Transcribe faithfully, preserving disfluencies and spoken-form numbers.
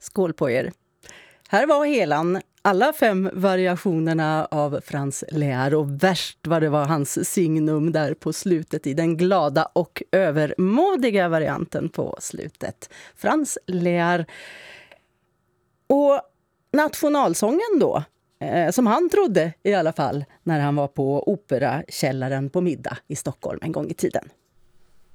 Skål på er! Här var helan, alla fem variationerna av Franz Lehár, och värst vad det var hans signum där på slutet i den glada och övermodiga varianten på slutet. Franz Lehár. Och nationalsången då, eh, som han trodde i alla fall när han var på Operakällaren på middag i Stockholm en gång i tiden.